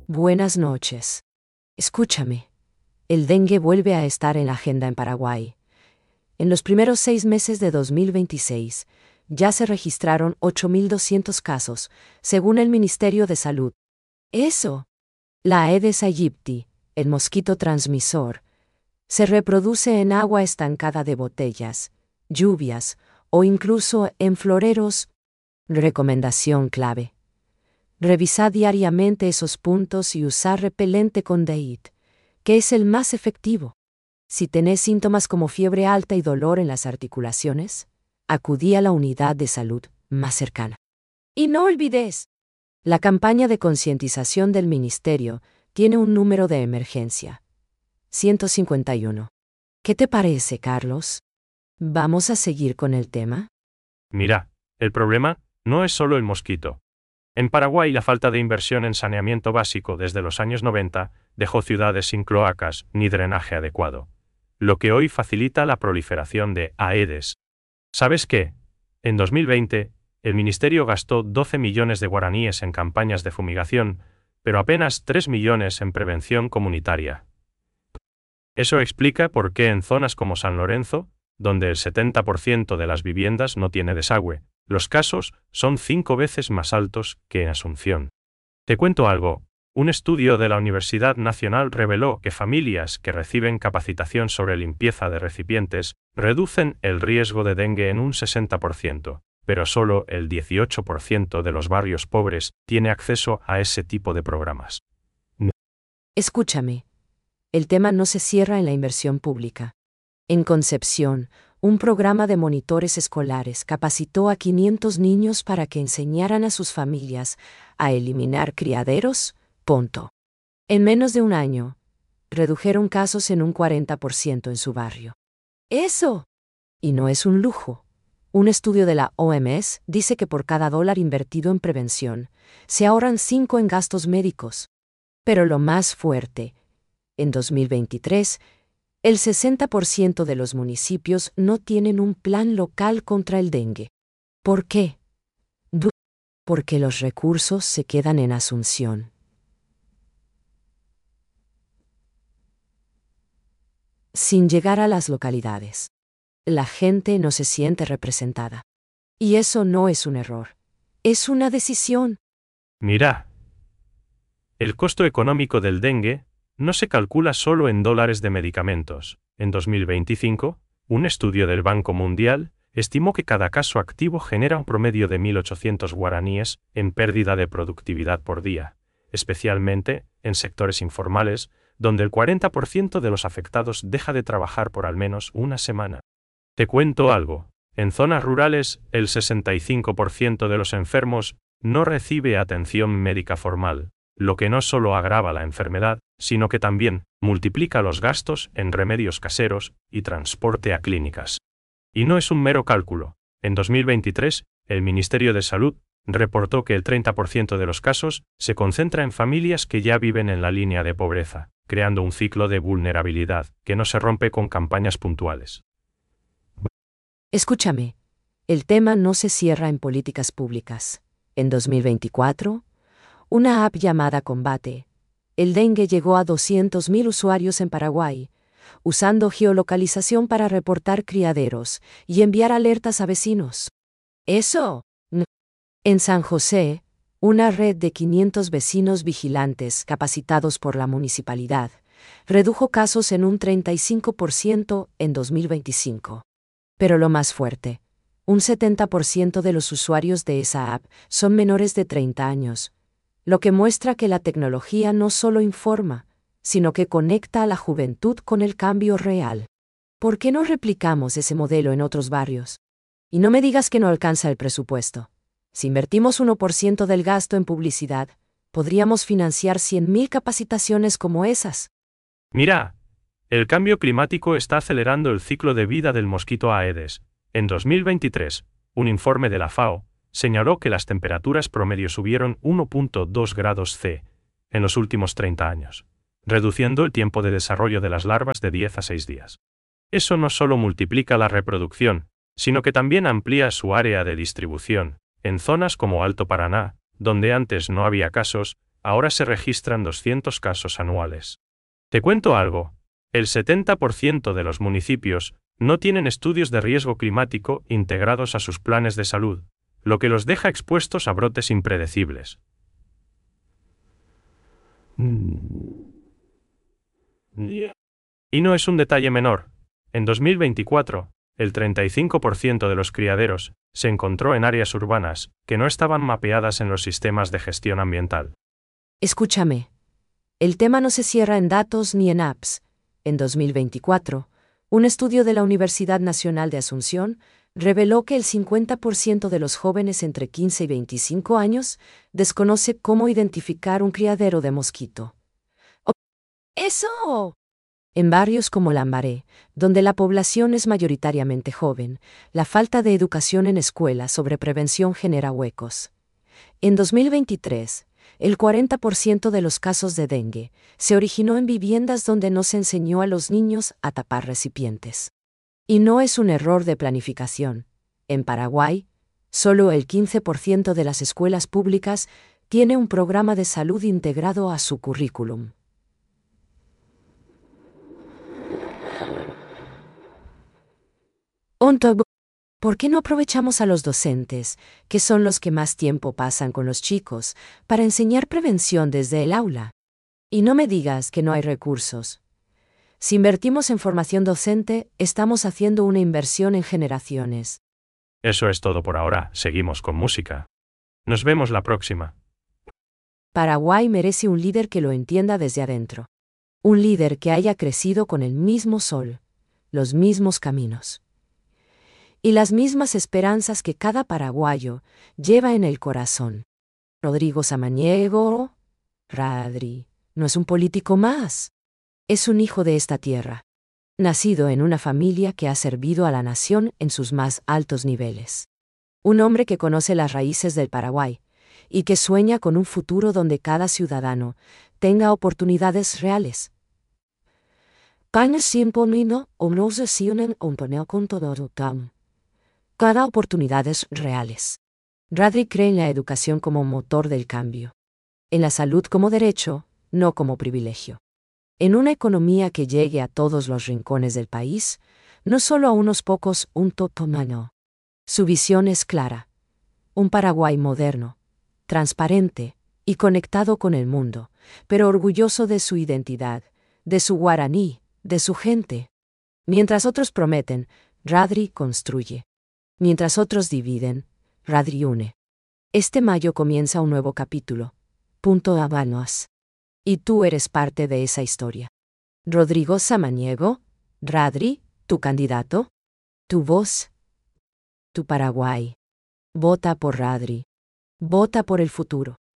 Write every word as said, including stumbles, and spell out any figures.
Buenas noches. Escúchame. El dengue vuelve a estar en la agenda en Paraguay. En los primeros seis meses de dos mil veintiséis, ya se registraron ocho mil doscientos casos, según el Ministerio de Salud. Eso. La Aedes aegypti, el mosquito transmisor, se reproduce en agua estancada de botellas, lluvias o incluso en floreros. Recomendación clave. Revisad diariamente esos puntos y usar repelente con D I T, que es el más efectivo. Si tenés síntomas como fiebre alta y dolor en las articulaciones, acudí a la unidad de salud más cercana. Y no olvides, la campaña de concientización del Ministerio tiene un número de emergencia. ciento cincuenta y uno. ¿Qué te parece, Carlos? ¿Vamos a seguir con el tema? Mira, el problema no es solo el mosquito. En Paraguay la falta de inversión en saneamiento básico desde los años noventa dejó ciudades sin cloacas ni drenaje adecuado, lo que hoy facilita la proliferación de Aedes. ¿Sabes qué? En dos mil veinte, el Ministerio gastó doce millones de guaraníes en campañas de fumigación, pero apenas tres millones en prevención comunitaria. Eso explica por qué en zonas como San Lorenzo, donde el setenta por ciento de las viviendas no tiene desagüe, los casos son cinco veces más altos que en Asunción. Te cuento algo. Un estudio de la Universidad Nacional reveló que familias que reciben capacitación sobre limpieza de recipientes reducen el riesgo de dengue en un sesenta por ciento, pero solo el dieciocho por ciento de los barrios pobres tiene acceso a ese tipo de programas. Escúchame. El tema no se cierra en la inversión pública. En Concepción, un programa de monitores escolares capacitó a quinientos niños para que enseñaran a sus familias a eliminar criaderos. Punto. En menos de un año, redujeron casos en un cuarenta por ciento en su barrio. ¡Eso! Y no es un lujo. Un estudio de la O M S dice que por cada dólar invertido en prevención, se ahorran cinco en gastos médicos. Pero lo más fuerte, en dos mil veintitrés, el sesenta por ciento de los municipios no tienen un plan local contra el dengue. ¿Por qué? Porque los recursos se quedan en Asunción. Sin llegar a las localidades. La gente no se siente representada. Y eso no es un error. Es una decisión. Mira. El costo económico del dengue no se calcula solo en dólares de medicamentos. En dos mil veinticinco, un estudio del Banco Mundial estimó que cada caso activo genera un promedio de mil ochocientos guaraníes en pérdida de productividad por día, especialmente en sectores informales, donde el cuarenta por ciento de los afectados deja de trabajar por al menos una semana. Te cuento algo. En zonas rurales, el sesenta y cinco por ciento de los enfermos no recibe atención médica formal, lo que no solo agrava la enfermedad, sino que también multiplica los gastos en remedios caseros y transporte a clínicas. Y no es un mero cálculo. En dos mil veintitrés, el Ministerio de Salud reportó que el treinta por ciento de los casos se concentra en familias que ya viven en la línea de pobreza, creando un ciclo de vulnerabilidad que no se rompe con campañas puntuales. Escúchame. El tema no se cierra en políticas públicas. En dos mil veinticuatro, una app llamada Combate el dengue llegó a doscientos mil usuarios en Paraguay, usando geolocalización para reportar criaderos y enviar alertas a vecinos. ¡Eso! En San José, una red de quinientos vecinos vigilantes capacitados por la municipalidad redujo casos en un treinta y cinco por ciento en dos mil veinticinco. Pero lo más fuerte, un setenta por ciento de los usuarios de esa app son menores de treinta años, lo que muestra que la tecnología no solo informa, sino que conecta a la juventud con el cambio real. ¿Por qué no replicamos ese modelo en otros barrios? Y no me digas que no alcanza el presupuesto. Si invertimos uno por ciento del gasto en publicidad, podríamos financiar cien mil capacitaciones como esas. Mira, el cambio climático está acelerando el ciclo de vida del mosquito Aedes. En dos mil veintitrés, un informe de la FAO señaló que las temperaturas promedio subieron uno punto dos grados Celsius en los últimos treinta años, reduciendo el tiempo de desarrollo de las larvas de diez a seis días. Eso no solo multiplica la reproducción, sino que también amplía su área de distribución. En zonas como Alto Paraná, donde antes no había casos, ahora se registran doscientos casos anuales. Te cuento algo, el setenta por ciento de los municipios no tienen estudios de riesgo climático integrados a sus planes de salud, lo que los deja expuestos a brotes impredecibles. Y no es un detalle menor. En dos mil veinticuatro, el treinta y cinco por ciento de los criaderos se encontró en áreas urbanas que no estaban mapeadas en los sistemas de gestión ambiental. Escúchame. El tema no se cierra en datos ni en apps. En dos mil veinticuatro, un estudio de la Universidad Nacional de Asunción reveló que el cincuenta por ciento de los jóvenes entre quince y veinticinco años desconoce cómo identificar un criadero de mosquito. ¡Eso! En barrios como Lambaré, donde la población es mayoritariamente joven, la falta de educación en escuelas sobre prevención genera huecos. En dos mil veintitrés, el cuarenta por ciento de los casos de dengue se originó en viviendas donde no se enseñó a los niños a tapar recipientes. Y no es un error de planificación. En Paraguay, solo el quince por ciento de las escuelas públicas tiene un programa de salud integrado a su currículum. ¿Por qué no aprovechamos a los docentes, que son los que más tiempo pasan con los chicos, para enseñar prevención desde el aula? Y no me digas que no hay recursos. Si invertimos en formación docente, estamos haciendo una inversión en generaciones. Eso es todo por ahora, seguimos con música. Nos vemos la próxima. Paraguay merece un líder que lo entienda desde adentro. Un líder que haya crecido con el mismo sol, los mismos caminos y las mismas esperanzas que cada paraguayo lleva en el corazón. Rodrigo Samaniego, Radri, no es un político más. Es un hijo de esta tierra, nacido en una familia que ha servido a la nación en sus más altos niveles. Un hombre que conoce las raíces del Paraguay y que sueña con un futuro donde cada ciudadano tenga oportunidades reales. Cada oportunidades reales. Radri cree en la educación como motor del cambio. En la salud como derecho, no como privilegio. En una economía que llegue a todos los rincones del país, no solo a unos pocos, un totomano. Su visión es clara. Un Paraguay moderno, transparente y conectado con el mundo, pero orgulloso de su identidad, de su guaraní, de su gente. Mientras otros prometen, Radri construye. Mientras otros dividen, Radri une. Este mayo comienza un nuevo capítulo. Punto Habanos. Y tú eres parte de esa historia. Rodrigo Samaniego, Radri, tu candidato, tu voz, tu Paraguay. Vota por Radri. Vota por el futuro.